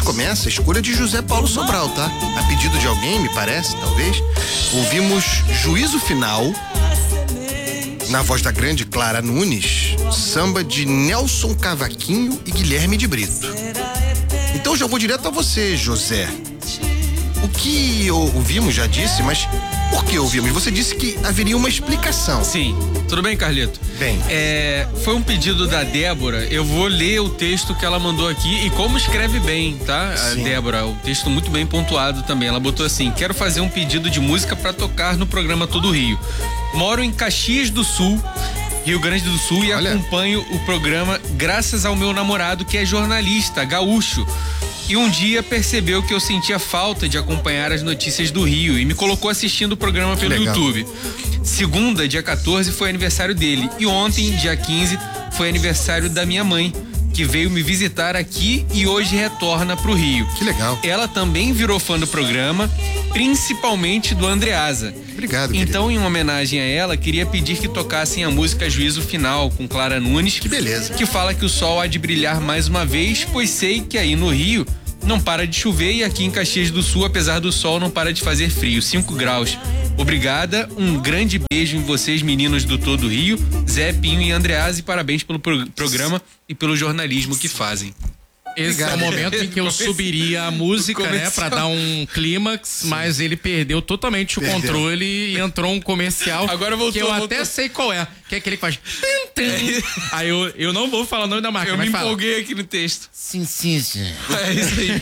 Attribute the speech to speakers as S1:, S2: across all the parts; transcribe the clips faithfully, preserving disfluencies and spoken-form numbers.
S1: começa a escolha de José Paulo Sobral, tá? A pedido de alguém, me parece, talvez. Ouvimos Juízo Final, na voz da grande Clara Nunes, samba de Nelson Cavaquinho e Guilherme de Brito. Então já vou direto a você, José. O que ouvimos, já disse, mas por que ouvimos? Você disse que haveria uma explicação.
S2: Sim. Tudo bem, Carlito?
S1: Bem.
S2: É, foi um pedido da Débora. Eu vou ler o texto que ela mandou aqui e como escreve bem, tá? A
S1: Sim.
S2: Débora, o texto muito bem pontuado também. Ela botou assim: quero fazer um pedido de música para tocar no programa Todo Rio. Moro em Caxias do Sul, Rio Grande do Sul, e
S1: Olha.
S2: acompanho o programa graças ao meu namorado, que é jornalista, gaúcho. E um dia percebeu que eu sentia falta de acompanhar as notícias do Rio e me colocou assistindo o programa pelo
S1: Legal.
S2: YouTube. Segunda, dia quatorze, foi aniversário dele. E ontem, dia quinze, foi aniversário da minha mãe, que veio me visitar aqui e hoje retorna pro Rio.
S1: Que legal.
S2: Ela também virou fã do programa, principalmente do Andreasa.
S1: Obrigado,
S2: Então, em homenagem a ela, queria pedir que tocassem a música Juízo Final, com Clara Nunes.
S1: Que beleza.
S2: Que fala que o sol há de brilhar mais uma vez, pois sei que aí no Rio não para de chover e aqui em Caxias do Sul, apesar do sol, não para de fazer frio, cinco graus. Obrigada, um grande beijo em vocês, meninos do Todo Rio, Zé, Pinho e Andreasa, e parabéns pelo pro- programa e pelo jornalismo que fazem.
S3: Esse
S1: Obrigado.
S3: é o momento em que eu subiria a música, né,
S2: comercial.
S3: pra dar um clímax, mas ele perdeu totalmente o
S1: Perdeu.
S3: controle e entrou um comercial.
S2: Agora voltou,
S3: que eu
S2: voltou.
S3: até sei qual é, que é aquele que faz tum, tum. Aí eu, eu não vou falar o nome da marca,
S2: Eu
S3: mas
S2: me
S3: fala.
S2: empolguei aqui no texto.
S3: Sim, sim, sim.
S2: É isso aí.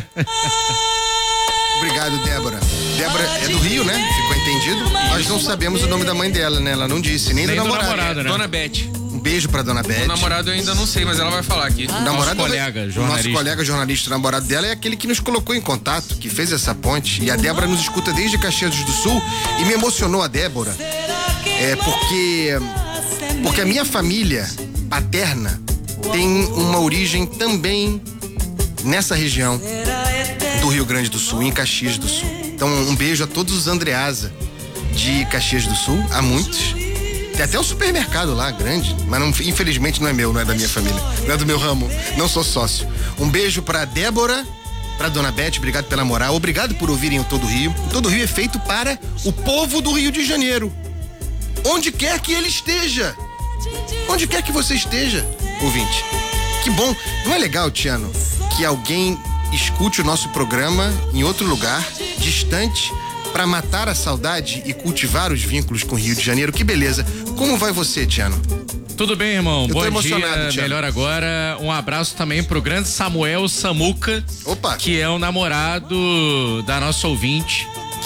S1: Obrigado, Débora. Débora é do Rio, né? Ficou entendido? Nós não sabemos o nome da mãe dela, né? Ela não disse, nem,
S3: Nem
S1: da
S3: do
S1: namorada.
S3: namorado, né?
S2: Dona Beth.
S1: Um beijo pra dona Beth.
S2: O namorado eu ainda não sei, mas ela vai falar aqui.
S1: O namorado
S3: Nosso
S1: dela-
S3: colega,
S1: Nosso
S3: jornalista.
S1: colega jornalista, o namorado dela é aquele que nos colocou em contato, que fez essa ponte. E a Débora nos escuta desde Caxias do Sul. E me emocionou a Débora. É porque. Porque a minha família paterna tem uma origem também nessa região do Rio Grande do Sul, em Caxias do Sul. Então, um beijo a todos os Andreasa de Caxias do Sul, há muitos. Tem até um supermercado lá, grande, mas não, infelizmente não é meu, não é da minha família, não é do meu ramo, não sou sócio. Um beijo pra Débora, pra dona Beth, obrigado pela moral, obrigado por ouvirem o Todo Rio. O Todo Rio é feito para o povo do Rio de Janeiro, onde quer que ele esteja, onde quer que você esteja, ouvinte. Que bom, não é legal, Tiano, que alguém escute o nosso programa em outro lugar, distante, para matar a saudade e cultivar os vínculos com o Rio de Janeiro? Que beleza. Como vai você, Tiano?
S3: Tudo bem, irmão?
S1: tô
S3: Bom
S1: emocionado,
S3: dia,
S1: Thiago.
S3: melhor agora. Um abraço também pro grande Samuel Samuca,
S1: Opa.
S3: que é o namorado da nossa ouvinte,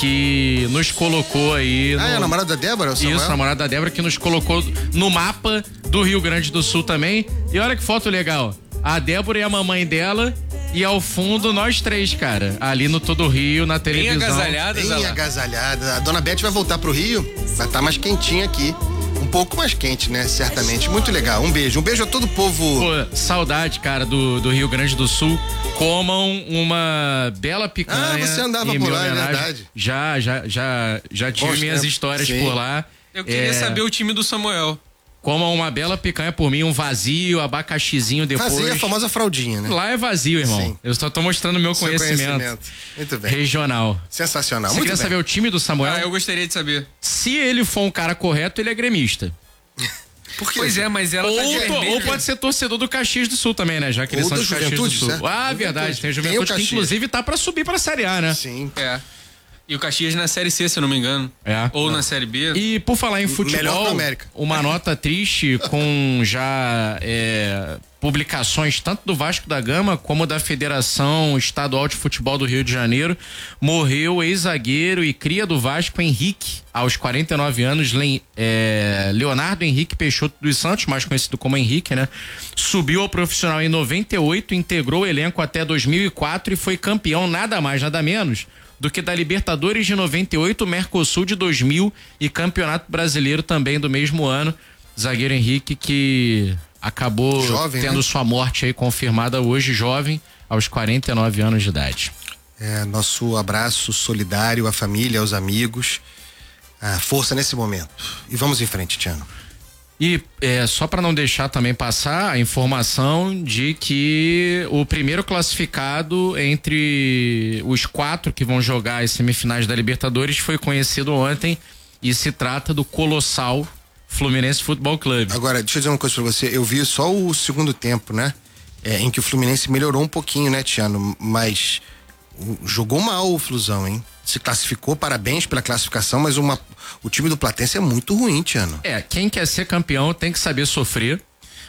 S3: que nos colocou aí.
S1: Ah,
S3: no...
S1: é o namorado da Débora, o Samuel?
S3: Isso, namorado da Débora, que nos colocou no mapa do Rio Grande do Sul também. E olha que foto legal. A Débora e a mamãe dela, e ao fundo nós três, cara, ali no Todo Rio, na
S2: Bem
S3: televisão.
S2: agasalhadas,
S1: Bem
S2: olha lá.
S1: agasalhada. A dona Beth vai voltar pro Rio, vai estar mais quentinha aqui. Um pouco mais quente, né? Certamente. Muito legal. Um beijo. Um beijo a todo o povo.
S3: Pô, saudade, cara, do, do Rio Grande do Sul. Comam uma bela picanha.
S1: Ah, você andava
S3: em
S1: por
S3: minha
S1: lá, é
S3: homenagem.
S1: verdade.
S3: Já, já, já, já tive
S1: Bons
S3: minhas
S1: tempos.
S3: histórias
S1: Sim.
S3: por lá.
S2: Eu queria
S3: É,
S2: saber o time do Samuel.
S3: Comam uma bela picanha por mim, um vazio, abacaxizinho depois.
S1: Fazia a famosa fraldinha, né?
S3: Lá é vazio, irmão.
S1: Sim.
S3: Eu só tô mostrando meu
S1: Seu
S3: conhecimento.
S1: Muito bem.
S3: Regional.
S1: Sensacional.
S3: Você
S1: Muito
S3: queria
S1: bem.
S3: saber o time do Samuel?
S2: Ah, eu gostaria de saber.
S3: Se ele for um cara correto, ele é gremista.
S1: Por quê?
S2: Pois é, mas ela
S3: Ou,
S2: tá de
S3: to-
S2: vermelho.
S3: ou pode ser torcedor do Caxias do Sul também, né? Já que eles
S1: Ou
S3: são
S1: do
S3: de Caxias do
S1: Juventude,
S3: Sul.
S1: certo?
S3: Ah,
S1: Juventude.
S3: verdade. Tem
S1: Tem
S3: a
S1: o
S3: Juventude que
S1: Caxias.
S3: inclusive tá pra subir pra Série A, né?
S1: Sim.
S2: É. E o Caxias na Série C, se eu não me engano.
S3: É.
S2: Ou na Série B.
S3: E por falar em
S1: Melhor que
S3: futebol,
S1: o América.
S3: uma nota triste com já é, publicações tanto do Vasco da Gama como da Federação Estadual de Futebol do Rio de Janeiro. Morreu o ex-zagueiro e cria do Vasco, Henrique, aos quarenta e nove anos, Le- é, Leonardo Henrique Peixoto dos Santos, mais conhecido como Henrique, né? Subiu ao profissional em noventa e oito, integrou o elenco até dois mil e quatro e foi campeão nada mais, nada menos do que da Libertadores de noventa e oito, Mercosul de dois mil e Campeonato Brasileiro também do mesmo ano. Zagueiro Henrique que acabou
S1: Jovem,
S3: tendo
S1: né?
S3: sua morte aí confirmada hoje, jovem, aos quarenta e nove anos de idade.
S1: É, nosso abraço solidário à família, aos amigos. A força nesse momento. E vamos em frente, Tiano.
S3: E é, só para não deixar também passar a informação de que o primeiro classificado entre os quatro que vão jogar as semifinais da Libertadores foi conhecido ontem e se trata do colossal Fluminense Futebol Clube.
S1: Agora, deixa eu dizer uma coisa pra você, eu vi só o segundo tempo, né? É, em que o Fluminense melhorou um pouquinho, né, Tiano? Mas o, jogou mal o Flusão, hein? Se classificou, parabéns pela classificação, mas uma, o time do Platense é muito ruim, Tiano.
S3: É, quem quer ser campeão tem que saber sofrer.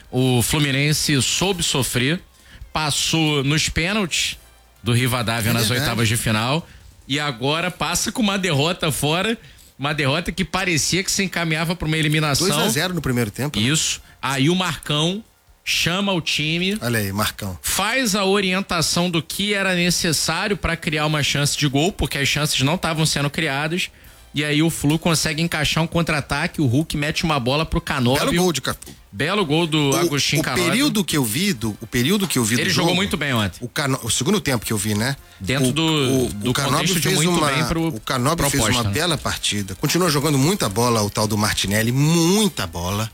S3: O Fluminense soube sofrer, passou nos pênaltis do Rivadavia é nas verdade. oitavas de final e agora passa com uma derrota fora, uma derrota que parecia que se encaminhava para uma eliminação.
S1: dois a zero no primeiro tempo. Né?
S3: Isso. Aí o Marcão chama o time.
S1: Olha aí, Marcão.
S3: Faz a orientação do que era necessário para criar uma chance de gol, porque as chances não estavam sendo criadas. E aí o Flu consegue encaixar um contra-ataque, o Hulk mete uma bola pro Canóbio.
S1: Belo gol de
S3: Belo gol do
S1: o,
S3: Agostinho
S1: o
S3: Canóbio.
S1: período que eu vi do, o período que eu vi
S3: Ele
S1: do
S3: jogou
S1: jogo,
S3: muito bem ontem.
S1: O, Cano, o segundo tempo que eu vi, né?
S3: Dentro
S1: o,
S3: do,
S1: o,
S3: do
S1: o Canóbio
S3: contexto de
S1: fez
S3: muito
S1: uma,
S3: bem pro
S1: o Canóbio
S3: proposta,
S1: fez uma
S3: né?
S1: bela partida. Continuou jogando muita bola o tal do Martinelli, muita bola.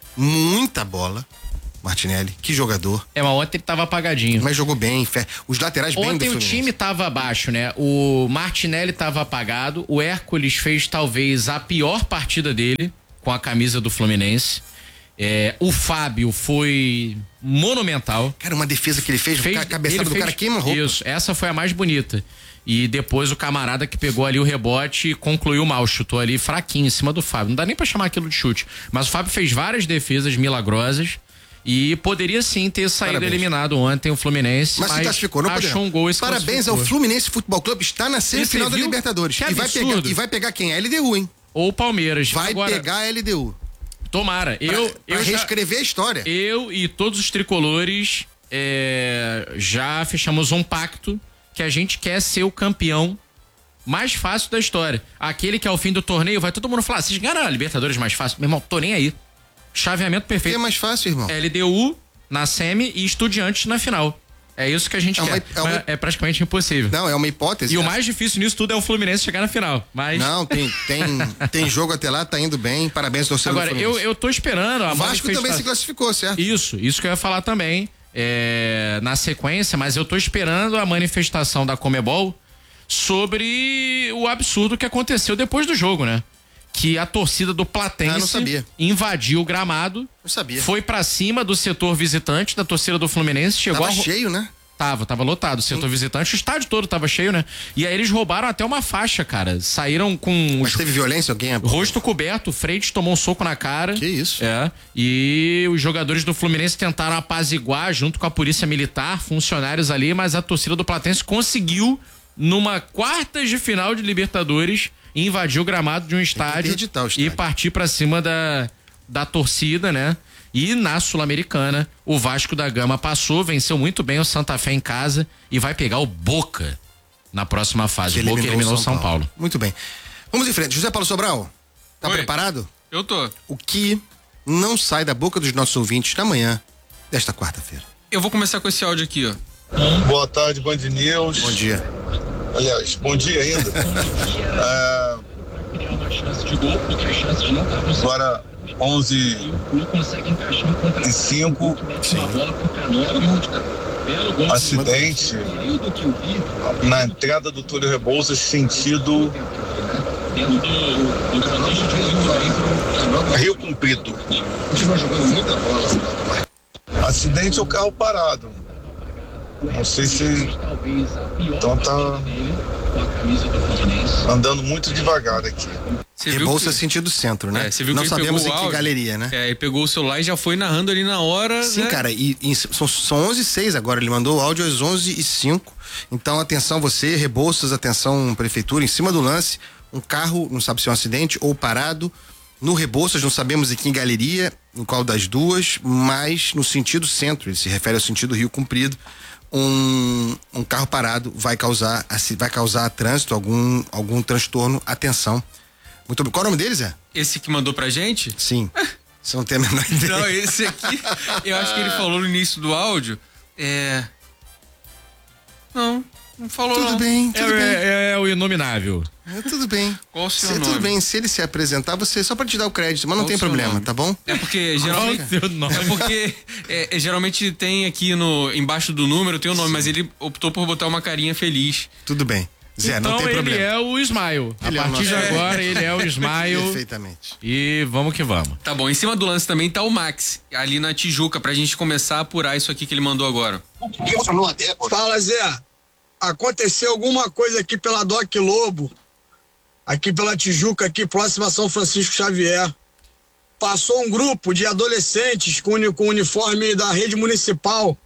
S1: Muita bola. Martinelli, que jogador.
S3: É, mas ontem ele tava apagadinho.
S1: Mas jogou bem, os laterais bem do
S3: Ontem o
S1: Fluminense.
S3: time tava abaixo, né? O Martinelli tava apagado, o Hércules fez talvez a pior partida dele com a camisa do Fluminense. É, o Fábio foi monumental.
S1: Cara, uma defesa que ele fez,
S3: fez
S1: a cabeçada do
S3: fez,
S1: cara queima a roupa.
S3: Isso, essa foi a mais bonita. E depois o camarada que pegou ali o rebote concluiu mal, chutou ali fraquinho em cima do Fábio. Não dá nem pra chamar aquilo de chute. Mas o Fábio fez várias defesas milagrosas. E poderia sim ter saído Parabéns. eliminado ontem o Fluminense, mas,
S1: mas se classificou, não
S3: achou
S1: poderia.
S3: um gol e se
S1: Parabéns ao Fluminense Futebol Clube, está na semifinal da Libertadores. E vai, pegar, e vai pegar quem? A L D U, hein?
S3: Ou o Palmeiras.
S1: Vai
S3: Agora,
S1: pegar a L D U.
S3: Tomara.
S1: Pra,
S3: eu,
S1: pra
S3: eu
S1: reescrever
S3: já,
S1: a história.
S3: Eu e todos os tricolores é, já fechamos um pacto que a gente quer ser o campeão mais fácil da história. Aquele que ao fim do torneio vai todo mundo falar, vocês ganharam a Libertadores mais fácil? Meu irmão, tô nem aí. Chaveamento perfeito.
S1: O que é mais fácil, irmão?
S3: L D U na semi e Estudiantes na final. É isso que a gente
S1: é
S3: quer.
S1: Uma, é, uma...
S3: é praticamente impossível.
S1: Não, é uma hipótese.
S3: E
S1: essa.
S3: o mais difícil nisso tudo é o Fluminense chegar na final. Mas...
S1: Não, tem, tem, tem jogo até lá, tá indo bem. Parabéns, torcedor.
S3: Agora, eu, eu tô esperando. A
S1: o Vasco também se classificou, certo?
S3: Isso, isso que eu ia falar também. É, na sequência, mas eu tô esperando a manifestação da Conmebol sobre o absurdo que aconteceu depois do jogo, né? Que a torcida do Platense
S1: ah,
S3: invadiu o gramado,
S1: não sabia.
S3: Foi pra cima do setor visitante da torcida do Fluminense, chegou
S1: tava
S3: a...
S1: cheio, né?
S3: Tava, tava lotado o setor Sim. visitante, o estádio todo tava cheio, né? E aí eles roubaram até uma faixa, cara. Saíram com...
S1: Mas os... teve violência? Alguém...
S3: Rosto coberto, o Freitas tomou um soco na cara.
S1: Que isso?
S3: É. E os jogadores do Fluminense tentaram apaziguar junto com a polícia militar, funcionários ali, mas a torcida do Platense conseguiu, numa quartas de final de Libertadores, invadir o gramado de um estádio,
S1: estádio
S3: e partir pra cima da, da torcida, né? E na Sul-Americana, o Vasco da Gama passou, venceu muito bem o Santa Fé em casa e vai pegar o Boca na próxima fase. O Boca eliminou o São, São Paulo.
S1: Paulo. Muito bem. Vamos em frente. José Paulo Sobral, tá
S2: Oi.
S1: preparado?
S2: Eu tô.
S1: O que não sai da boca dos nossos ouvintes na manhã desta quarta-feira?
S2: Eu vou começar com esse áudio aqui, ó.
S4: Boa tarde, Band News.
S1: Bom dia.
S4: Aliás, bom dia ainda. é... Agora onze e cinco. Acidente na entrada do Túlio Rebouças, sentido Rio Comprido. Acidente, o carro parado. Não sei se então tá andando muito devagar aqui.
S1: Rebouça que... sentido centro, né?
S2: É, você viu
S1: Não
S2: que
S1: sabemos em que
S2: áudio,
S1: galeria, né?
S2: É, ele pegou o celular e já foi narrando ali na hora.
S1: Sim,
S2: né?
S1: cara, e, e são, são onze e seis agora, ele mandou o áudio às onze e cinco. Então, atenção você, Rebouças, atenção prefeitura, em cima do lance, um carro, não sabe se é um acidente ou parado, no Rebouças, não sabemos em que galeria, em qual das duas, mas no sentido centro, ele se refere ao sentido Rio Comprido. Um, um carro parado vai causar, vai causar trânsito, algum, algum transtorno. Atenção. Muito bem. Qual é o nome deles, é?
S2: Esse que mandou pra gente?
S1: Sim. Você não tem a menor ideia.
S2: Não, esse aqui, eu acho que ele falou no início do áudio. É. Não. Não falou.
S1: Tudo
S2: não.
S1: bem,
S3: É,
S1: tudo bem.
S3: é, é o inominável.
S1: É, tudo bem.
S2: Qual o seu
S1: Se-
S2: nome?
S1: Tudo bem, se ele se apresentar, você só pra te dar o crédito, mas não
S2: Qual
S1: tem
S2: o seu
S1: problema,
S2: nome?
S1: tá bom?
S2: É porque
S3: Qual
S2: geralmente.
S3: o seu nome?
S2: É porque é, é, geralmente tem aqui no embaixo do número tem o nome, mas ele optou por botar uma carinha feliz.
S1: Tudo bem. Zé,
S3: então
S1: não tem
S3: ele
S1: problema.
S3: é o Smile.
S1: Ele é
S3: A
S1: o
S3: partir de
S1: nosso-
S3: agora ele é o Smile.
S1: Perfeitamente.
S3: E vamos que vamos.
S2: Tá bom, em cima do lance também tá o Max, ali na Tijuca, pra gente começar a apurar isso aqui que ele mandou agora.
S5: Fala, Zé. Aconteceu alguma coisa aqui pela Doc Lobo, aqui pela Tijuca, aqui próxima a São Francisco Xavier. Passou um grupo de adolescentes com, uni- com uniforme da rede municipal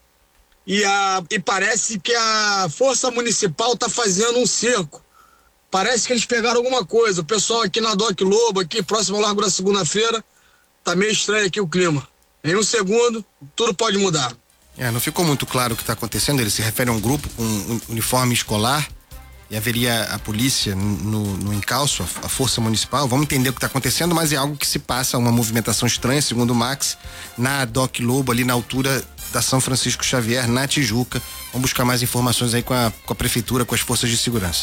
S5: e, a, e parece que a Força Municipal tá fazendo um cerco. Parece que eles pegaram alguma coisa. O pessoal aqui na Doc Lobo, aqui próximo ao Largo da Segunda-feira, tá meio estranho aqui o clima. Em um segundo, tudo pode mudar.
S1: É, não ficou muito claro o que está acontecendo. Ele se refere a um grupo com um uniforme escolar e haveria a polícia no, no encalço, a, a força municipal. Vamos entender o que está acontecendo, mas é algo que se passa, uma movimentação estranha, segundo o Max, na Doc Lobo, ali na altura da São Francisco Xavier, na Tijuca. Vamos buscar mais informações aí com a, com a prefeitura, com as forças de segurança.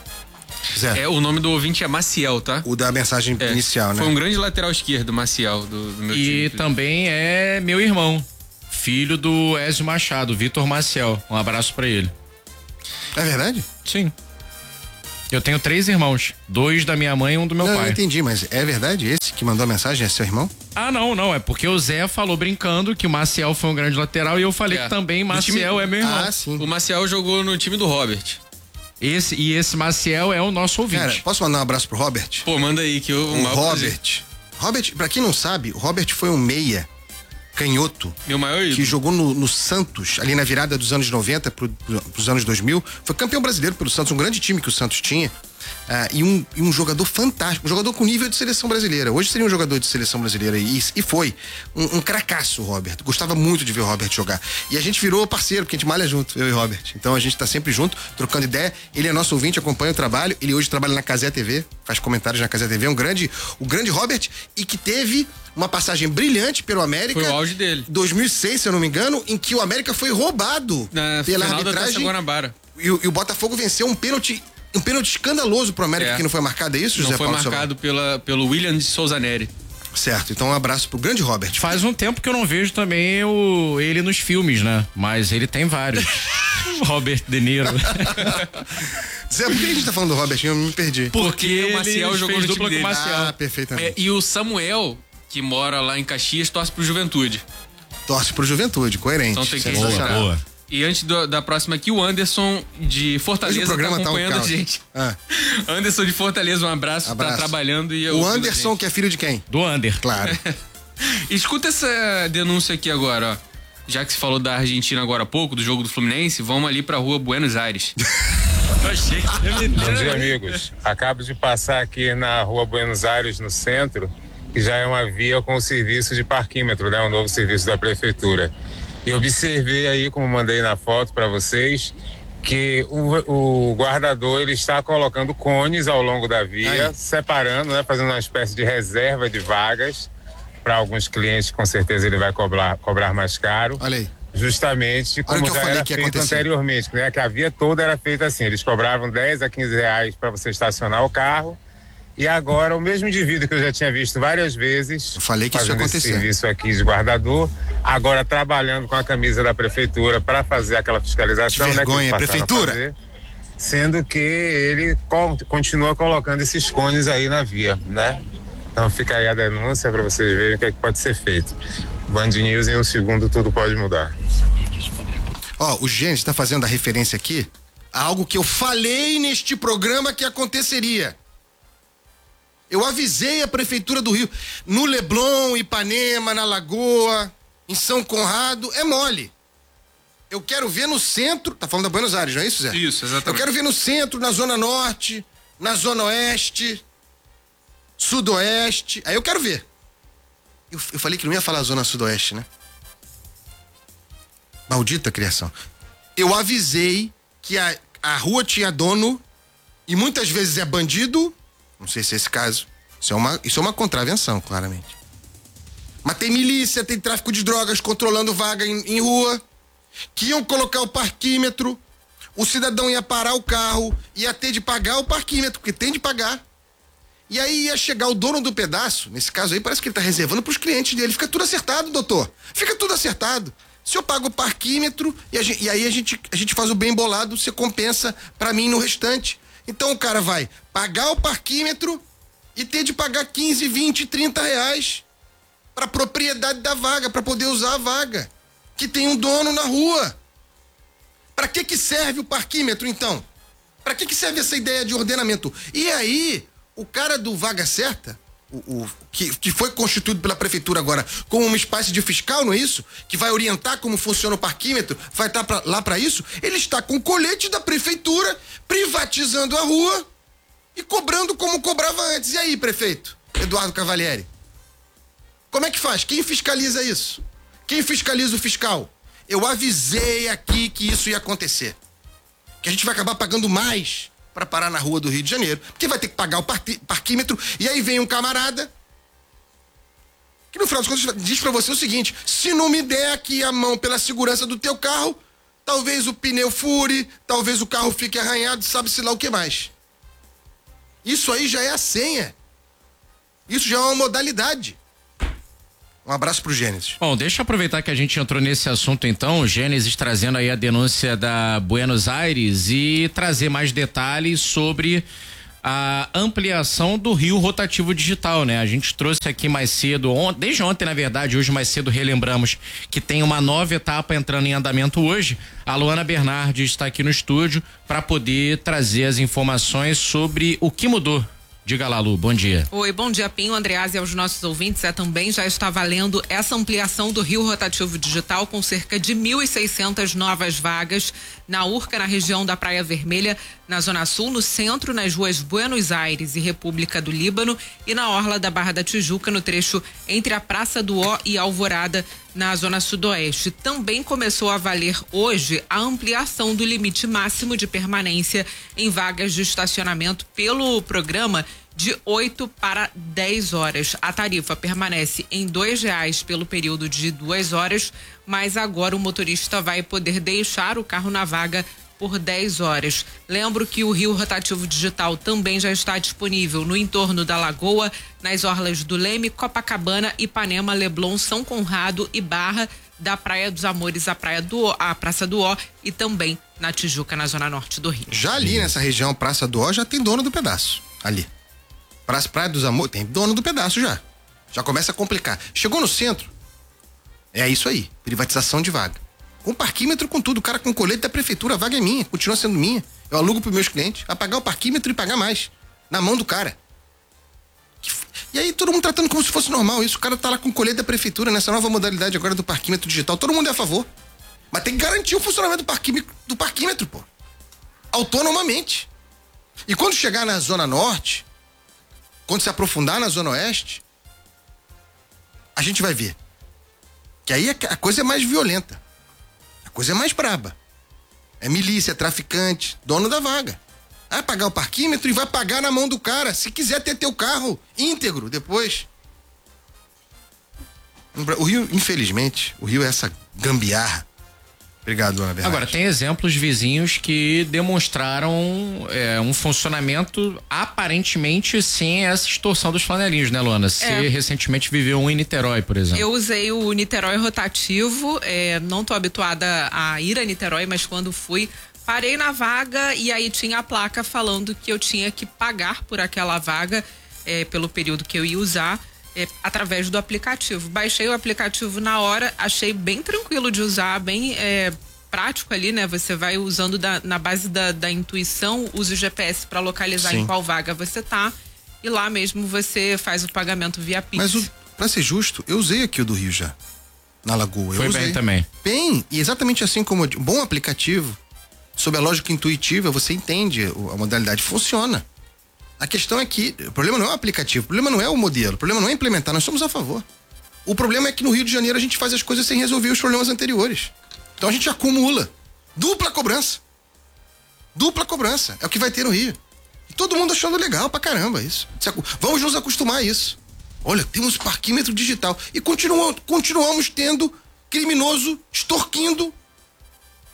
S1: Zé,
S2: É, o nome do ouvinte é Maciel, tá?
S1: o da mensagem
S2: É,
S1: inicial, né?
S2: Foi um grande lateral esquerdo, Maciel, do, do meu
S3: E
S2: time.
S3: também é meu irmão, filho do Ézio Machado, Vitor Maciel. Um abraço pra ele.
S1: É verdade?
S3: Sim. Eu tenho três irmãos, dois da minha mãe e um do meu
S1: não, eu
S3: pai.
S1: entendi, mas é verdade esse que mandou a mensagem? É seu irmão?
S3: Ah, não, não, é porque o Zé falou brincando que o Maciel foi um grande lateral e eu falei
S2: É.
S3: que também
S2: Do
S3: Maciel
S2: time-
S3: é meu irmão.
S1: Ah, sim.
S2: O Maciel jogou no time do Robert.
S3: Esse, e esse Maciel é o nosso ouvinte.
S1: Cara, posso mandar um abraço pro Robert?
S2: Pô, manda aí que eu...
S1: O
S2: maior prazer.
S1: Robert. Robert, pra quem não sabe, o Robert foi um meia canhoto
S2: Meu maior ídolo.
S1: que jogou no, no Santos, ali na virada dos anos noventa pro, pros anos dois mil. Foi campeão brasileiro pelo Santos, um grande time que o Santos tinha. Ah, e, um, e um jogador fantástico, um jogador com nível de seleção brasileira. Hoje seria um jogador de seleção brasileira e, e foi um, um cracaço, o Robert. Gostava muito de ver o Robert jogar. E a gente virou parceiro, porque a gente malha junto, eu e o Robert. Então a gente tá sempre junto, trocando ideia. Ele é nosso ouvinte, acompanha o trabalho. Ele hoje trabalha na Cazé T V, faz comentários na Cazé T V. É um grande, o grande Robert e que teve uma passagem brilhante pelo América.
S2: Foi o auge dele.
S1: dois mil e seis, se eu não me engano, em que o América foi roubado
S2: Na
S1: pela
S2: final da Taça
S1: arbitragem.
S2: Guanabara.
S1: E, o- e o Botafogo venceu um pênalti, um pênalti escandaloso pro América
S2: É.
S1: que não foi marcado, é isso,
S2: Não
S1: José
S2: foi
S1: Paulo
S2: marcado pela, pelo William de Souza Neri.
S1: Salvador? Certo, então um abraço pro grande Robert.
S3: Faz um tempo que eu não vejo também o, ele nos filmes, né? Mas ele tem vários. Robert De Niro.
S1: Zé, por que a gente tá falando do Robert? Eu me perdi.
S2: Porque o Maciel
S3: ele
S2: jogou
S3: fez
S2: no
S3: dupla
S2: time
S3: com o
S2: dele.
S3: Maciel.
S1: Ah, perfeitamente.
S2: É, e o Samuel, que mora lá em Caxias, torce pro Juventude.
S1: Torce pro Juventude, coerente.
S2: Então tem que
S1: Sensacional.
S2: registrar.
S3: boa.
S2: E antes do- da próxima aqui, o Anderson de
S1: Hoje
S2: Fortaleza
S1: o programa
S2: tá
S1: tá um
S2: acompanhando a
S1: caos.
S2: gente.
S1: Ah,
S2: Anderson de Fortaleza, um abraço,
S1: abraço.
S2: tá trabalhando e
S1: O
S2: ouvindo a
S1: Anderson,
S2: gente.
S1: que é filho de quem?
S3: Do Under.
S1: Claro.
S2: Escuta essa denúncia aqui agora, ó. Já que se falou da Argentina agora há pouco, do jogo do Fluminense, vamos ali pra rua Buenos Aires.
S6: Bom dia, amigos. Acabo de passar aqui na rua Buenos Aires, no centro, que já é uma via com o serviço de parquímetro, né? Um novo serviço da prefeitura. E observei aí, como mandei na foto para vocês, que o, o guardador ele está colocando cones ao longo da via,
S1: Aí.
S6: separando, né? Fazendo uma espécie de reserva de vagas para alguns clientes, com certeza ele vai cobrar, cobrar mais caro.
S1: Olha aí.
S6: Justamente
S1: Olha o
S6: como
S1: que eu
S6: já
S1: falei
S6: era
S1: que ia
S6: feito
S1: acontecer.
S6: anteriormente, né? Que a via toda era feita assim, eles cobravam dez a quinze reais para você estacionar o carro, e agora o mesmo indivíduo que eu já tinha visto várias vezes
S1: Eu falei que isso ia
S6: fazendo esse
S1: acontecer.
S6: serviço aqui de guardador, agora trabalhando com a camisa da prefeitura para fazer aquela fiscalização,
S1: Que
S6: né? que
S1: vergonha,
S6: eles passaram a
S1: prefeitura!
S6: fazer, sendo que ele co- continua colocando esses cones aí na via, né? Então fica aí a denúncia para vocês verem o que, é que pode ser feito. Band News, em um segundo tudo pode mudar.
S1: Ó, o Gênesis tá fazendo a referência aqui a algo que eu falei neste programa que aconteceria. Eu avisei a prefeitura do Rio. No Leblon, Ipanema, na Lagoa, em São Conrado, é mole. Eu quero ver no centro, tá falando da Buenos Aires, não é isso, Zé?
S2: Isso, exatamente.
S1: Eu quero ver no centro, na Zona Norte, na Zona Oeste, Sudoeste. Aí eu quero ver. Eu, eu falei que não ia falar Zona Sudoeste, né? Maldita criação. Eu avisei que a, a rua tinha dono e muitas vezes é bandido. Não sei se é esse caso. Isso é uma, isso é uma contravenção, claramente. Mas tem milícia, tem tráfico de drogas controlando vaga em, em rua. Que iam colocar o parquímetro. o cidadão ia parar o carro, ia ter de pagar o parquímetro, porque tem de pagar. E aí ia chegar o dono do pedaço, nesse caso aí parece que ele tá reservando pros clientes dele. Fica tudo acertado, doutor. Fica tudo acertado. Se eu pago o parquímetro e, a gente, e aí a gente, a gente faz o bem bolado, você compensa pra mim no restante. Então o cara vai pagar o parquímetro e ter de pagar quinze, vinte, trinta reais pra propriedade da vaga, pra poder usar a vaga. Que tem um dono na rua. Pra que que serve o parquímetro, então? Pra que que serve essa ideia de ordenamento? E aí, o cara do Vaga Certa, o, o, que, que foi constituído pela prefeitura agora como uma espécie de fiscal, não é isso? Que vai orientar como funciona o parquímetro, vai estar pra, lá pra isso, ele está com o colete da prefeitura, privatizando a rua e cobrando como cobrava antes. E aí, prefeito Eduardo Cavalieri? Como é que faz? Quem fiscaliza isso? Quem fiscaliza o fiscal? Eu avisei aqui que isso ia acontecer. Que a gente vai acabar pagando mais para parar na rua do Rio de Janeiro, porque vai ter que pagar o parquímetro, e aí vem um camarada que no final das contas diz para você o seguinte: se não me der aqui a mão pela segurança do teu carro, talvez o pneu fure, talvez o carro fique arranhado, sabe-se lá o que mais. Isso aí já é a senha. Isso já é uma modalidade. Um abraço pro Gênesis.
S3: Bom, deixa eu aproveitar que a gente entrou nesse assunto então, o Gênesis trazendo aí a denúncia da Buenos Aires e trazer mais detalhes sobre a ampliação do Rio Rotativo Digital, né? A gente trouxe aqui mais cedo, on, desde ontem na verdade, hoje mais cedo relembramos que tem uma nova etapa entrando em andamento hoje. A Luana Bernardes está aqui no estúdio para poder trazer as informações sobre o que mudou. Diga lá, Lu, bom dia.
S7: Oi, bom dia, Pinho, Andreasa e aos nossos ouvintes. É, também já está valendo essa ampliação do Rio Rotativo Digital com cerca de mil e seiscentas novas vagas na Urca, na região da Praia Vermelha, na Zona Sul, no centro, nas ruas Buenos Aires e República do Líbano e na orla da Barra da Tijuca, no trecho entre a Praça do Ó e Alvorada, na Zona Sudoeste. Também começou a valer hoje a ampliação do limite máximo de permanência em vagas de estacionamento pelo programa de oito para dez horas. A tarifa permanece em dois reais pelo período de duas horas, mas agora o motorista vai poder deixar o carro na vaga por dez horas. Lembro que o Rio Rotativo Digital também já está disponível no entorno da Lagoa, nas orlas do Leme, Copacabana, Ipanema, Leblon, São Conrado e Barra, da Praia dos Amores à Praia do Ó, à Praça do Ó e também na Tijuca, na zona norte do Rio.
S1: Já ali nessa região, Praça do Ó, já tem dono do pedaço. Ali. Praça Praia dos Amores, tem dono do pedaço já. Já começa a complicar. Chegou no centro, é isso aí, privatização de vaga. Com parquímetro, com tudo, o cara com colete da prefeitura, a vaga é minha, continua sendo minha. Eu alugo pros meus clientes, a pagar o parquímetro e pagar mais. Na mão do cara. E aí todo mundo tratando como se fosse normal isso. O cara tá lá com colete da prefeitura nessa nova modalidade agora do parquímetro digital. Todo mundo é a favor. Mas tem que garantir o funcionamento do parquímetro, do parquímetro, pô. Autonomamente. E quando chegar na Zona Norte, quando se aprofundar na Zona Oeste, a gente vai ver que aí a coisa é mais violenta. A coisa é mais braba. É milícia, é traficante, dono da vaga. Vai pagar o parquímetro e vai pagar na mão do cara, se quiser ter teu carro íntegro depois. O Rio, infelizmente, o Rio é essa gambiarra. Obrigado, Ana Bernardes.
S3: Agora, tem exemplos vizinhos que demonstraram é, um funcionamento aparentemente sem essa extorsão dos flanelinhos, né, Luana? Você é. recentemente viveu um em Niterói, por exemplo.
S7: Eu usei o Niterói rotativo, é, não tô habituada a ir a Niterói, mas quando fui, parei na vaga e aí tinha a placa falando que eu tinha que pagar por aquela vaga, é, pelo período que eu ia usar, é, através do aplicativo. Baixei o aplicativo na hora, achei bem tranquilo de usar, bem é, prático ali, né? Você vai usando da, na base da, da intuição, usa o G P S para localizar Sim. em qual vaga você tá e lá mesmo você faz o pagamento via Pix.
S1: Mas o, pra ser justo, eu usei aqui o do Rio já, na Lagoa.
S3: Foi
S1: eu usei.
S3: bem também.
S1: Bem, e exatamente assim como um bom aplicativo, sob a lógica intuitiva, você entende a modalidade, funciona. A questão é que o problema não é o aplicativo, o problema não é o modelo, o problema não é implementar, nós somos a favor. O problema é que no Rio de Janeiro a gente faz as coisas sem resolver os problemas anteriores. Então a gente acumula dupla cobrança. Dupla cobrança, é o que vai ter no Rio. E todo mundo achando legal pra caramba isso. Vamos nos acostumar a isso. Olha, temos parquímetro digital e continuamos, continuamos tendo criminoso extorquindo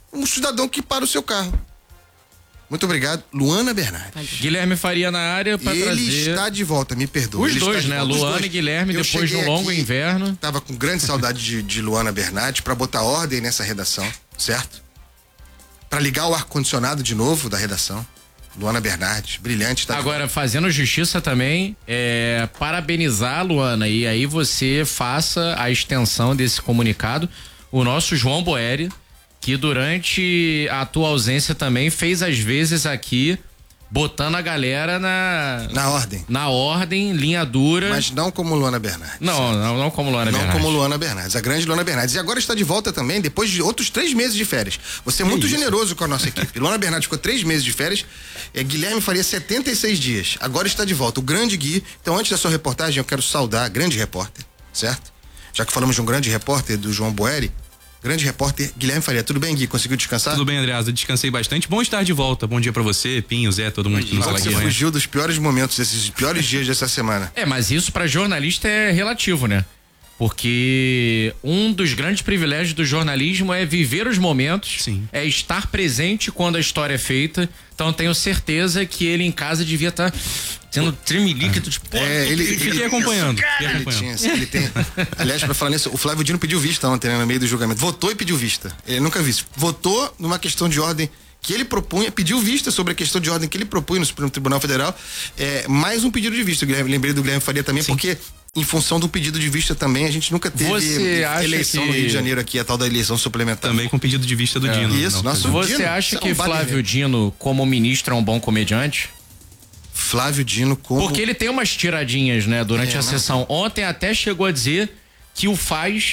S1: um cidadão que para o seu carro. Muito obrigado, Luana Bernardes.
S3: Guilherme Faria na área para
S1: Ele
S3: trazer...
S1: está de volta, me perdoa.
S3: Os
S1: Ele
S3: dois,
S1: está
S3: né?
S1: de volta. Os
S3: Luana
S1: dois.
S3: e Guilherme,
S1: Eu
S3: depois de um
S1: cheguei
S3: longo
S1: aqui,
S3: inverno.
S1: Tava com grande saudade de, de Luana Bernardes para botar ordem nessa redação, certo? Para ligar o ar-condicionado de novo da redação. Luana Bernardes, brilhante. Tá
S3: Agora, fazendo justiça também, é, parabenizar a Luana, e aí você faça a extensão desse comunicado. O nosso João Boeri, que durante a tua ausência também fez às vezes aqui, botando a galera na...
S1: Na ordem.
S3: Na ordem, linha dura.
S1: Mas não como Luana Bernardes.
S3: Não, não, não como Luana
S1: não
S3: Bernardes.
S1: Não como Luana Bernardes, a grande Luana Bernardes. E agora está de volta também, depois de outros três meses de férias. Você é muito
S3: isso?
S1: generoso com a nossa equipe. Luana Bernardes ficou três meses de férias, é, Guilherme Faria setenta e seis dias. Agora está de volta, o grande Gui. Então, antes da sua reportagem, eu quero saudar a grande repórter, certo? Já que falamos de um grande repórter, do João Boeri, grande repórter Guilherme Faria. Tudo bem, Gui? Conseguiu descansar?
S8: Tudo bem, Andreasa. Descansei bastante. Bom estar de volta. Bom dia pra você, Pinho, Zé, todo mundo que nos
S1: Você
S8: acompanha.
S1: fugiu dos piores momentos, desses piores dias dessa semana.
S3: É, mas isso para jornalista é relativo, né? Porque um dos grandes privilégios do jornalismo é viver os momentos,
S8: Sim.
S3: é estar presente quando a história é feita. Então tenho certeza que ele em casa devia estar sendo tremelique, tipo,
S1: É, ele, ele,
S8: Fiquei acompanhando. Fiquei
S1: Ele,
S8: acompanhando.
S1: tinha, ele tem. Aliás, pra falar nisso, o Flávio Dino pediu vista ontem, né, no meio do julgamento. Votou e pediu vista. Ele nunca viu isso. Votou numa questão de ordem que ele propunha, pediu vista sobre a questão de ordem que ele propunha no Supremo Tribunal Federal. É, mais um pedido de vista. Guilherme, lembrei do Guilherme Faria também,
S8: Sim.
S1: porque em função do pedido de vista também, a gente nunca teve
S3: Você acha
S1: eleição
S3: que-
S1: no Rio de Janeiro aqui, a tal da eleição suplementar.
S8: Também com pedido de vista do Dino.
S1: Isso,
S8: Não,
S1: nosso
S3: Você
S1: Dino,
S3: acha
S1: isso é
S3: que
S1: um vale
S3: Flávio
S1: ver.
S3: Dino, como ministro, é um bom comediante?
S1: Flávio Dino como...
S3: Porque ele tem umas tiradinhas, né, durante
S1: É,
S3: a
S1: né?
S3: sessão. Ontem até chegou a dizer que o faz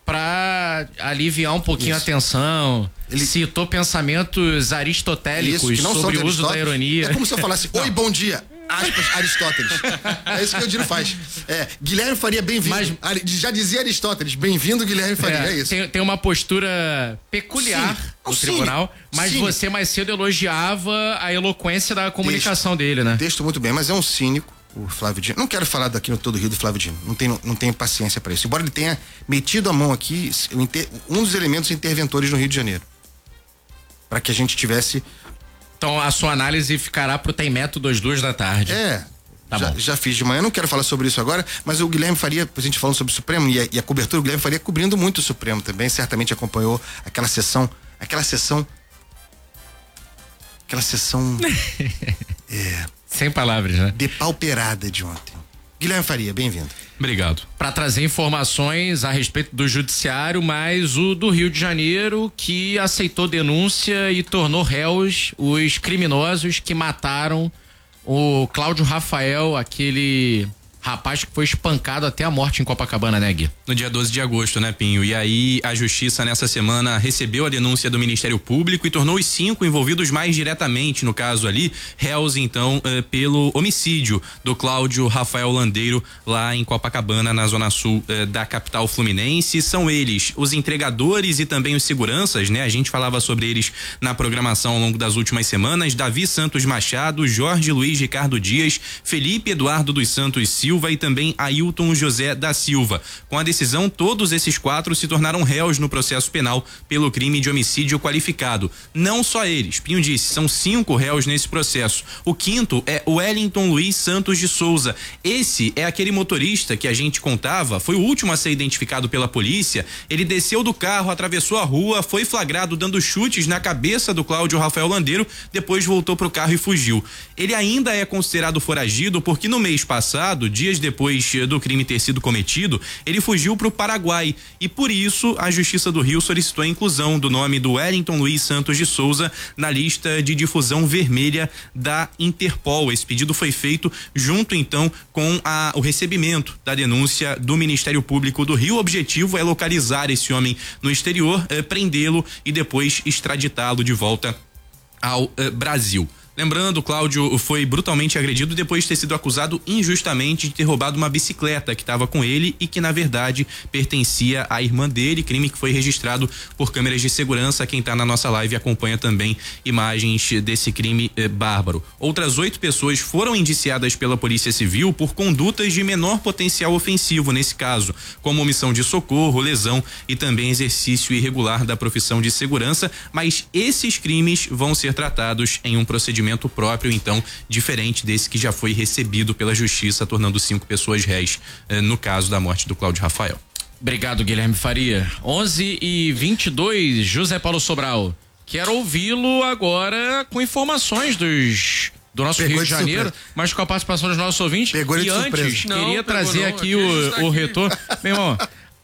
S3: pra aliviar um pouquinho
S1: Isso.
S3: a tensão.
S1: Ele-
S3: Citou pensamentos aristotélicos
S1: que não são
S3: sobre
S1: de
S3: o uso da
S1: Aristóteles.
S3: ironia.
S1: É como se eu falasse, oi, bom dia, aspas, Aristóteles. É isso que o Dino faz. É, Guilherme Faria, bem-vindo.
S3: Mas-
S1: Ari- Já dizia Aristóteles, bem-vindo, Guilherme Faria, é,
S3: É,
S1: isso.
S3: tem, tem uma postura peculiar
S1: Sim,
S3: no
S1: um
S3: tribunal,
S1: cínico,
S3: mas
S1: cínico.
S3: você mais cedo elogiava a eloquência da comunicação dele, né?
S1: Texto muito bem, mas é um cínico, o Flávio Dino. Não quero falar daqui no Todo Rio do Flávio Dino, não tenho, não tenho paciência para isso. Embora ele tenha metido a mão aqui, o inter- um dos elementos interventores no Rio de Janeiro. Para que a gente tivesse...
S3: Então a sua análise ficará pro Tem Método às duas da tarde.
S1: É,
S3: Tá
S1: já,
S3: bom.
S1: já fiz de manhã, não quero falar sobre isso agora, mas o Guilherme Faria, a gente falando sobre o Supremo e a, e a cobertura, o Guilherme Faria cobrindo muito o Supremo também, certamente acompanhou aquela sessão, aquela sessão, aquela sessão é,
S3: Sem palavras, né?
S1: depauperada de ontem. Guilherme Faria, bem-vindo.
S8: Obrigado.
S3: Para trazer informações a respeito do judiciário, mas o do Rio de Janeiro, que aceitou denúncia e tornou réus os criminosos que mataram o Cláudio Rafael, aquele rapaz que foi espancado até a morte em Copacabana, né, Gui?
S8: No dia doze de agosto, né, Pinho? E aí a justiça nessa semana recebeu a denúncia do Ministério Público e tornou os cinco envolvidos mais diretamente no caso ali, réus então eh, pelo homicídio do Cláudio Rafael Landeiro lá em Copacabana, na zona sul eh, da capital fluminense. São eles os entregadores e também os seguranças, né? A gente falava sobre eles na programação ao longo das últimas semanas. Davi Santos Machado, Jorge Luiz Ricardo Dias, Felipe Eduardo dos Santos Silva e também Ailton José da Silva. Com a decisão, todos esses quatro se tornaram réus no processo penal pelo crime de homicídio qualificado. Não só eles, Pinho disse, são cinco réus nesse processo. O quinto é Wellington Luiz Santos de Souza. Esse é aquele motorista que a gente contava, foi o último a ser identificado pela polícia. Ele desceu do carro, atravessou a rua, foi flagrado dando chutes na cabeça do Cláudio Rafael Landeiro, depois voltou pro carro e fugiu. Ele ainda é considerado foragido porque no mês passado, dias depois do crime ter sido cometido, ele fugiu para o Paraguai e por isso a Justiça do Rio solicitou a inclusão do nome do Wellington Luiz Santos de Souza na lista de difusão vermelha da Interpol. Esse pedido foi feito junto então com a, o recebimento da denúncia do Ministério Público do Rio. O objetivo é localizar esse homem no exterior, eh, prendê-lo e depois extraditá-lo de volta ao eh, Brasil. Lembrando, Cláudio foi brutalmente agredido depois de ter sido acusado injustamente de ter roubado uma bicicleta que estava com ele e que na verdade pertencia à irmã dele, crime que foi registrado por câmeras de segurança. Quem está na nossa live acompanha também imagens desse crime eh, bárbaro. Outras oito pessoas foram indiciadas pela Polícia Civil por condutas de menor potencial ofensivo nesse caso, como omissão de socorro, lesão e também exercício irregular da profissão de segurança, mas esses crimes vão ser tratados em um procedimento próprio, então, diferente desse que já foi recebido pela justiça, tornando cinco pessoas réis eh, no caso da morte do Cláudio Rafael.
S3: Obrigado, Guilherme Faria. onze e vinte e dois, José Paulo Sobral. Quero ouvi-lo agora com informações dos do nosso
S1: Pegou
S3: Rio de Janeiro,
S1: surpresa.
S3: mas com a participação dos nossos ouvintes.
S1: Pegou ele
S3: e
S1: de
S3: antes,
S1: surpresa.
S3: queria
S2: Não,
S3: trazer
S2: não,
S3: aqui
S2: aqui
S3: o,
S2: está
S3: o
S2: aqui.
S3: retorno. Meu irmão,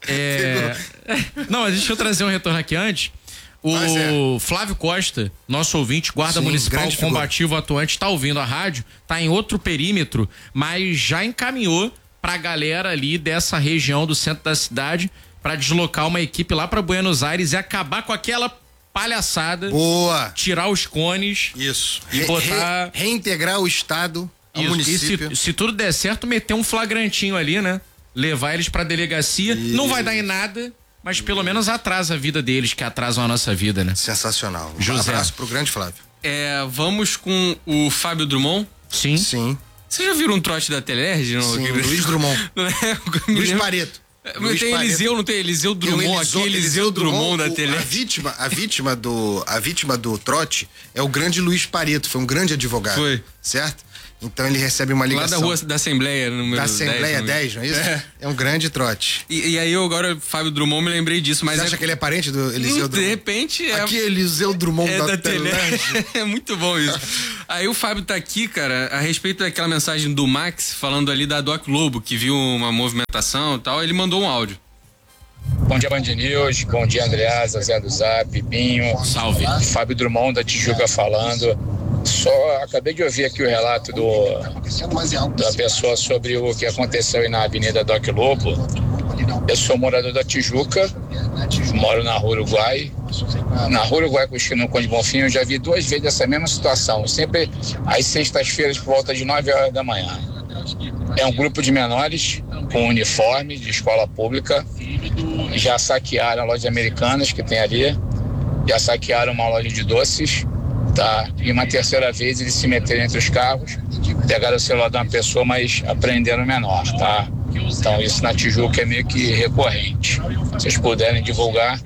S3: é... não, mas deixa eu trazer um retorno aqui antes. O
S1: Mas é.
S3: Flávio Costa, nosso ouvinte, guarda
S1: Sim,
S3: municipal
S1: grande figura.
S3: combativo atuante, está ouvindo a rádio, está em outro perímetro, mas já encaminhou pra galera ali dessa região do centro da cidade para deslocar uma equipe lá para Buenos Aires e acabar com aquela palhaçada.
S1: Boa!
S3: Tirar os cones.
S1: Isso.
S3: E
S1: Re-
S3: botar-
S1: re- reintegrar o estado ao
S3: Isso.
S1: município.
S3: E se, se tudo der certo, meter um flagrantinho ali, né? Levar eles pra delegacia.
S1: Isso.
S3: Não vai dar em nada, mas pelo menos atrasa a vida deles, que atrasam a nossa vida, né?
S1: Sensacional. Um
S3: José.
S1: abraço pro grande Flávio.
S2: É, vamos com o Fábio Drummond.
S3: Sim.
S1: Sim.
S2: Vocês já viram um trote da Telerge? Não?
S1: Sim, Luiz Drummond.
S2: Não é?
S1: Luiz Pareto.
S2: Mas
S1: Luiz
S2: tem
S1: Pareto.
S2: Eliseu, não tem Eliseu
S1: Tem o
S2: Drummond
S1: Eliseu-
S2: aqui, Eliseu Drummond da
S1: o- A
S2: Telerge.
S1: vítima, a vítima do, a vítima do trote é o grande Luiz Pareto, foi um grande advogado.
S2: Foi.
S1: Certo? Então ele recebe uma
S2: Lá
S1: ligação.
S2: da rua da Assembleia, número
S1: da Assembleia dez, não é isso?
S2: É.
S1: É um grande trote.
S2: E, e aí eu agora, Fábio Drummond, me lembrei disso, mas
S1: Você
S2: é...
S1: acha que ele é parente do Eliseu
S2: de
S1: Drummond?
S2: repente é...
S1: Aqui é Eliseu Drummond
S2: É
S1: da,
S2: da
S1: Telerge.
S2: Telerge. É muito bom isso. Aí o Fábio tá aqui, cara, a respeito daquela mensagem do Max, falando ali da Doc Lobo, que viu uma movimentação e tal, ele mandou um áudio.
S9: Bom dia, Band News. Bom dia, Andreasa, Zé do Zap, Binho.
S3: Salve.
S9: Fábio Drummond da Tijuca falando. Só acabei de ouvir aqui o relato do, da pessoa sobre o que aconteceu aí na Avenida Doc Lobo. Eu sou morador da Tijuca, moro na Rua Uruguai. Na Rua Uruguai, com o esquina no Conde Bonfim, eu já vi duas vezes essa mesma situação, sempre às sextas-feiras por volta de nove horas da manhã. É um grupo de menores com uniforme de escola pública. Já saquearam lojas americanas que tem ali, já saquearam uma loja de doces, tá? E uma terceira vez eles se meteram entre os carros, pegaram o celular de uma pessoa, mas apreenderam o menor, tá? Então isso na Tijuca é meio que recorrente. Se vocês puderem divulgar,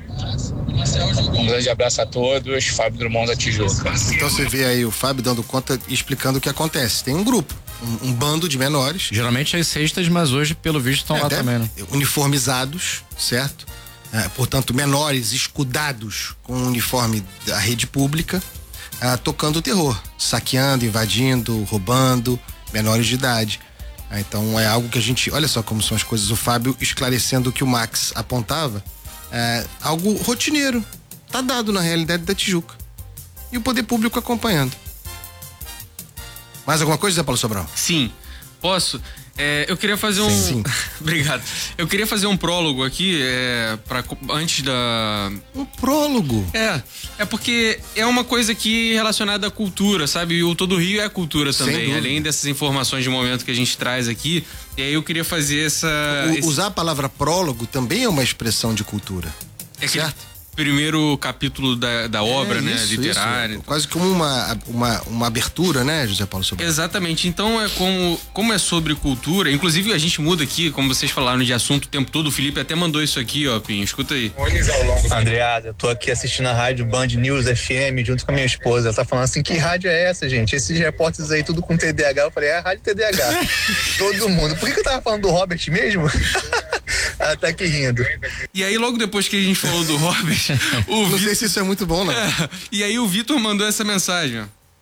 S9: um grande abraço a todos, Fábio Drummond da Tijuca.
S1: Então você vê aí o Fábio dando conta e explicando o que acontece. Tem um grupo, um, um bando de menores.
S3: Geralmente às sextas, mas hoje, pelo visto, estão
S1: É,
S3: lá
S1: até
S3: também, né?
S1: uniformizados, certo? É, portanto, menores escudados com o uniforme da rede pública, ah, tocando o terror, saqueando, invadindo, roubando, menores de idade. Ah, então é algo que a gente, olha só como são as coisas, o Fábio esclarecendo o que o Max apontava, é algo rotineiro, tá dado na realidade da Tijuca. E o poder público acompanhando. Mais alguma coisa, Zé Paulo Sobral?
S2: Sim, posso? É, eu queria fazer um...
S1: Sim.
S2: Obrigado. Eu queria fazer um prólogo aqui, é, pra, antes da...
S1: Um prólogo.
S2: É, é porque é uma coisa que relacionada à cultura, sabe? E o Todo Rio é cultura
S1: Sem
S2: também,
S1: dúvida.
S2: além dessas informações de momento que a gente traz aqui. E aí eu queria fazer essa...
S1: O-
S2: esse-
S1: Usar a palavra prólogo também é uma expressão de cultura.
S2: é aquele
S1: certo?
S2: primeiro capítulo da, da obra,
S1: É,
S2: né?
S1: isso,
S2: Literária.
S1: isso. Quase como uma, uma, uma abertura, né, José Paulo Sobral?
S2: Exatamente, então é como, como é sobre cultura, inclusive a gente muda aqui, como vocês falaram de assunto o tempo todo, o Felipe até mandou isso aqui, ó, Pinho, escuta aí.
S10: Andreada, eu tô aqui assistindo a rádio Band News F M junto com a minha esposa. Ela tá falando assim, que rádio é essa, gente? Esses repórteres aí tudo com T D A H. Eu falei, é a rádio T D A H. Todo mundo. Por que, que eu tava falando do Robert mesmo? Ela tá aqui rindo.
S2: E aí logo depois que a gente falou do Robert, o
S1: Não
S2: Vitor...
S1: sei se isso é muito bom, não.
S2: É, e aí o Vitor mandou essa mensagem, ó.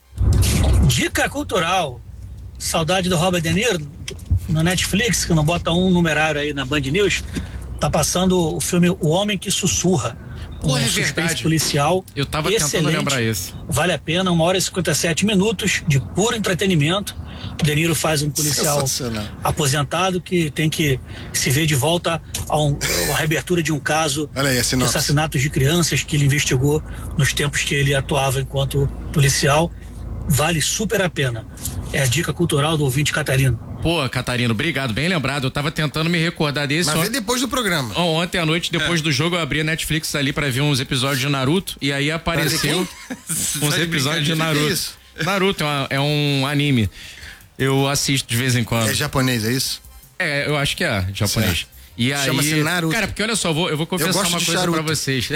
S11: Dica cultural. Saudade do Robert De Niro no Netflix, que não bota um numerário aí na Band News. Tá passando o filme O Homem que Sussurra.
S3: Pô,
S11: um
S3: é
S11: suspense
S3: verdade.
S11: policial.
S3: Eu tava tentando
S11: excelente.
S3: lembrar isso.
S11: Vale a pena, uma hora e cinquenta e sete minutos de puro entretenimento. O De Niro faz um policial
S1: Sensacional.
S11: aposentado que tem que se ver de volta a, um, a reabertura de um caso
S1: Olha aí, a
S11: de
S1: sinopse.
S11: assassinatos de crianças que ele investigou nos tempos que ele atuava enquanto policial. vale super a pena. É a dica cultural do ouvinte Catarino.
S3: Pô, Catarino, obrigado, bem lembrado. Eu tava tentando me recordar desse.
S1: Mas vê depois do programa.
S3: Ontem à noite, depois
S1: é.
S3: do jogo, eu abri a Netflix ali pra ver uns episódios de Naruto e aí apareceu uns episódios de Naruto. Naruto é, uma, é um anime. Eu assisto de vez em quando.
S1: É japonês, é isso?
S3: É, eu acho que é japonês. Certo. E aí,
S1: chama-se Naruto.
S3: Cara, porque olha só, eu vou, eu vou confessar
S1: eu
S3: uma coisa
S1: charuto.
S3: pra vocês.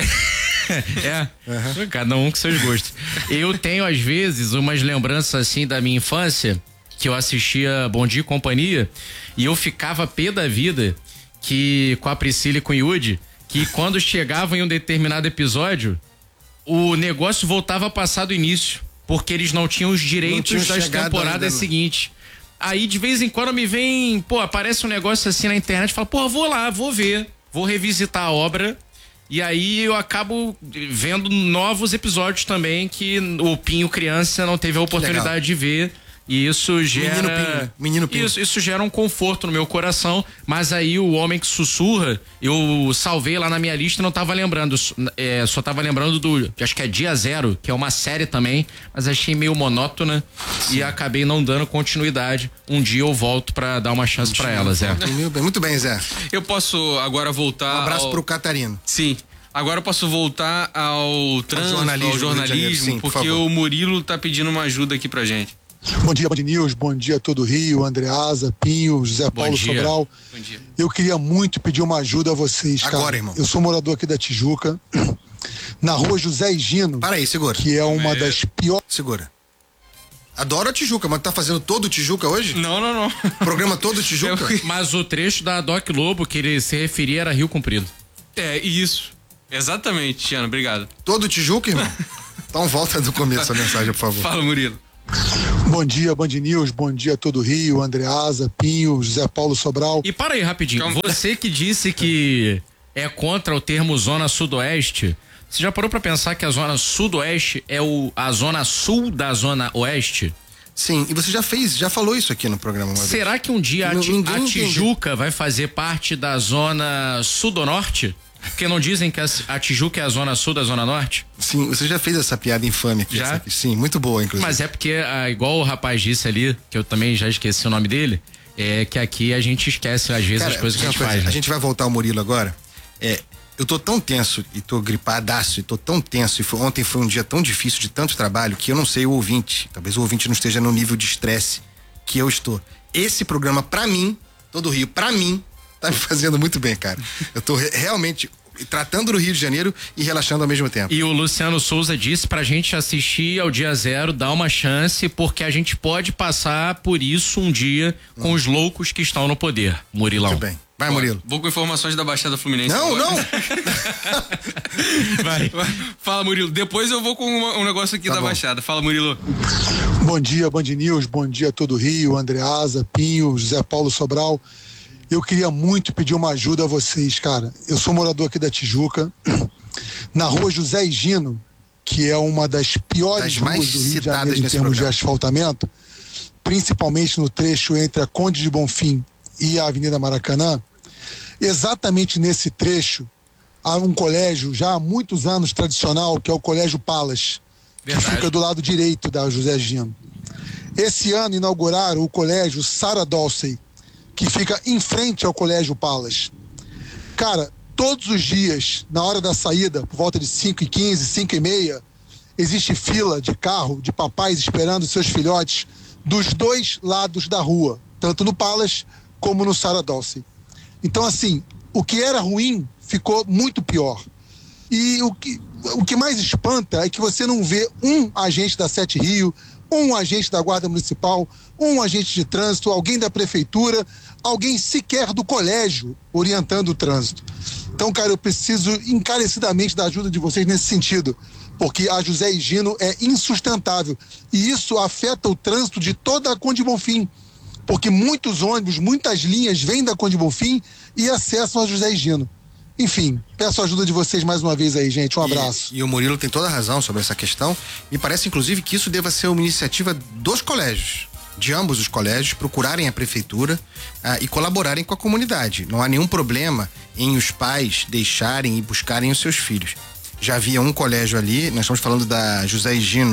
S3: É, uhum. Cada um com seus gostos. Eu tenho, às vezes, umas lembranças assim da minha infância, que eu assistia Bom Dia e Companhia, e eu ficava pé da vida que, com a Priscila e com o Yudi, que quando chegava em um determinado episódio, o negócio voltava a passar do início, porque eles não tinham os direitos das temporadas seguintes. Aí, de vez em quando, me vem, pô, aparece um negócio assim na internet, fala, pô, vou lá, vou ver, vou revisitar a obra, e aí eu acabo vendo novos episódios também que o Pinho criança não teve a oportunidade de ver. E isso gera.
S1: Menino Pinho. Menino Pinho.
S3: Isso, isso gera um conforto no meu coração. Mas aí o Homem que Sussurra, eu salvei lá na minha lista e não tava lembrando. É, só tava lembrando do. Acho que é Dia Zero, que é uma série também. Mas achei meio monótona. Sim. E acabei não dando continuidade. Um dia eu volto pra dar uma chance pra ela, Zé.
S1: Muito bem, Zé.
S2: Eu posso agora voltar.
S1: Um abraço
S2: ao...
S1: pro Catarino.
S2: Sim. Agora eu posso voltar ao trânsito, ao jornalismo, ao jornalismo Sim, porque por o Murilo tá pedindo uma ajuda aqui pra gente.
S12: Bom dia, Band News, bom dia a todo o Rio, Andreasa, Pinho, José
S2: bom
S12: Paulo
S2: dia.
S12: Sobral.
S2: Bom dia.
S12: Eu queria muito pedir uma ajuda a vocês, cara.
S1: Agora, irmão.
S12: Eu sou morador aqui da Tijuca, na rua José Higino.
S1: Para aí, segura.
S12: Que é uma é. das piores...
S1: Segura. Adoro a Tijuca, mas tá fazendo todo o Tijuca hoje?
S2: Não, não, não.
S1: Programa todo Tijuca?
S3: Eu... Mas o trecho da Doc Lobo que ele se referia era Rio Comprido.
S2: É, isso. Exatamente, Tiano, obrigado.
S1: Todo Tijuca, irmão? Então volta do começo a mensagem, por favor.
S2: Fala, Murilo.
S12: Bom dia, Band News, bom dia a todo o Rio, Andreasa, Pinho, José Paulo Sobral.
S3: E para aí rapidinho, Calma. Você que disse que é contra o termo Zona Sudoeste, você já parou pra pensar que a Zona Sudoeste é o, a Zona Sul da Zona Oeste?
S1: Sim, e você já fez, já falou isso aqui no programa.
S3: Será que um dia a, a Tijuca vai fazer parte da Zona Sudonorte? Porque não dizem que a, a Tijuca é a Zona Sul da Zona Norte?
S1: Sim, você já fez essa piada infame aqui.
S3: Já?
S1: Aqui. Sim, muito boa, inclusive.
S3: Mas é porque, ah, igual o rapaz disse ali, que eu também já esqueci o nome dele, é que aqui a gente esquece às vezes Cara, as coisas que a gente
S1: coisa,
S3: faz. Né?
S1: A gente vai voltar ao Murilo agora. É, eu tô tão tenso e tô gripadaço e tô tão tenso e foi, ontem foi um dia tão difícil de tanto trabalho que eu não sei o ouvinte, talvez o ouvinte não esteja no nível de estresse que eu estou. Esse programa, pra mim, todo o Rio, pra mim, tá me fazendo muito bem, cara. Eu tô re- realmente... tratando do Rio de Janeiro e relaxando ao mesmo tempo.
S3: E o Luciano Souza disse pra gente assistir ao Dia Zero, dar uma chance, porque a gente pode passar por isso um dia hum. com os loucos que estão no poder, Murilão.
S1: Muito bem. Vai, Murilo.
S2: Vou com informações da Baixada Fluminense.
S1: Não,
S2: agora.
S1: não.
S2: Vai. Fala, Murilo. Depois eu vou com uma, um negócio aqui tá da bom. Baixada. Fala, Murilo.
S12: Bom dia, Band News, bom dia a todo o Rio, Andreasa, Pinho, José Paulo Sobral. Eu queria muito pedir uma ajuda a vocês, cara. Eu sou morador aqui da Tijuca, na rua José Higino, que é uma das piores das ruas do Rio de Janeiro em termos programa. de asfaltamento, principalmente no trecho entre a Conde de Bonfim e a Avenida Maracanã. Exatamente nesse trecho, há um colégio já há muitos anos tradicional, que é o Colégio Palas, Verdade. que fica do lado direito da José Higino. Esse ano inauguraram o colégio Sara Dolcey, que fica em frente ao Colégio Palas. Cara, todos os dias, na hora da saída, por volta de cinco e quinze, cinco e meia, existe fila de carro, de papais esperando seus filhotes dos dois lados da rua, tanto no Palas como no Sara Dolcey. Então, assim, o que era ruim ficou muito pior. E o que, o que mais espanta é que você não vê um agente da Sete Rio, um agente da Guarda Municipal, um agente de trânsito, alguém da prefeitura, alguém sequer do colégio orientando o trânsito. Então, cara, eu preciso encarecidamente da ajuda de vocês nesse sentido, porque a José Higino é insustentável e isso afeta o trânsito de toda a Conde Bonfim, porque muitos ônibus, muitas linhas vêm da Conde Bonfim e acessam a José Higino. Enfim, peço a ajuda de vocês mais uma vez aí, gente. Um abraço.
S1: E, e o Murilo tem toda a razão sobre essa questão. Me parece, inclusive, que isso deva ser uma iniciativa dos colégios, de ambos os colégios, procurarem a prefeitura ah, e colaborarem com a comunidade. Não há nenhum problema em os pais deixarem e buscarem os seus filhos. Já havia um colégio ali, nós estamos falando da José Higino,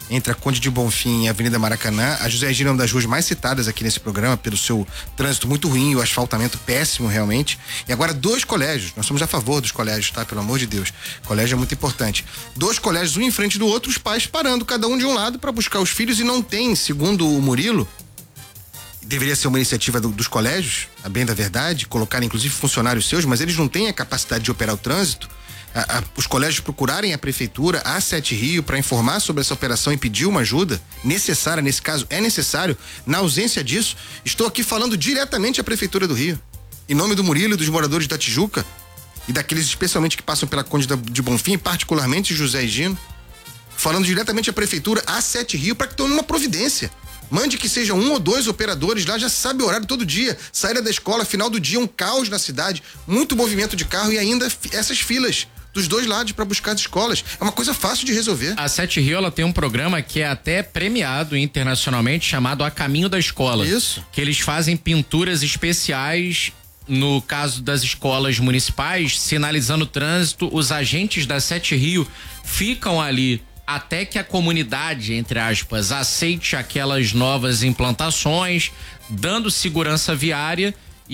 S1: entre a Conde de Bonfim e a Avenida Maracanã. A José Egino é uma das ruas mais citadas aqui nesse programa pelo seu trânsito muito ruim, o asfaltamento péssimo realmente. E agora dois colégios, nós somos a favor dos colégios, tá? Pelo amor de Deus. Colégio é muito importante. Dois colégios, um em frente do outro, os pais parando cada um de um lado para buscar os filhos, e não tem, segundo o Murilo, deveria ser uma iniciativa do, dos colégios, a bem da verdade, colocar inclusive funcionários seus, mas eles não têm a capacidade de operar o trânsito. A, a, os colégios procurarem a prefeitura, a Sete Rio, para informar sobre essa operação e pedir uma ajuda necessária, nesse caso é necessário. Na ausência disso, estou aqui falando diretamente à prefeitura do Rio, em nome do Murilo e dos moradores da Tijuca e daqueles especialmente que passam pela Conde de Bonfim, particularmente José Egino, falando diretamente à prefeitura, a Sete Rio, para que tome uma providência. Mande que sejam um ou dois operadores lá, já sabe o horário todo dia, saída da escola, final do dia, um caos na cidade, muito movimento de carro e ainda essas filas dos dois lados para buscar as escolas. É uma coisa fácil de resolver.
S3: A Sete Rio, ela tem um programa que é até premiado internacionalmente, chamado A Caminho da Escola.
S1: Isso.
S3: Que eles fazem pinturas especiais, no caso das escolas municipais, sinalizando o trânsito. Os agentes da Sete Rio ficam ali até que a comunidade, entre aspas, aceite aquelas novas implantações, dando segurança viária.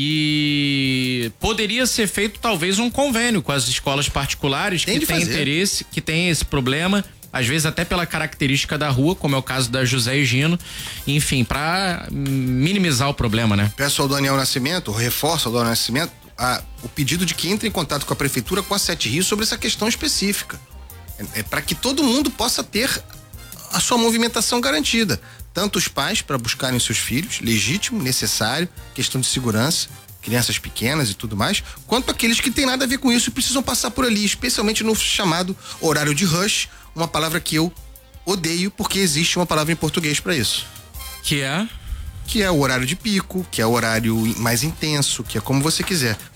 S3: E poderia ser feito talvez um convênio com as escolas particulares que têm interesse, que tem esse problema, às vezes até pela característica da rua, como é o caso da José Egino, enfim, para minimizar o problema, né?
S1: Peço ao Daniel Nascimento, reforço ao Daniel Nascimento, a, o pedido de que entre em contato com a prefeitura, com a Sete Rio, sobre essa questão específica. É, é para que todo mundo possa ter a sua movimentação garantida. Tanto os pais para buscarem seus filhos, legítimo, necessário, questão de segurança, crianças pequenas e tudo mais, quanto aqueles que têm nada a ver com isso e precisam passar por ali, especialmente no chamado horário de rush, uma palavra que eu odeio porque existe uma palavra em português para isso.
S3: Que é?
S1: Que é o horário de pico, que é o horário mais intenso, que é como você quiser.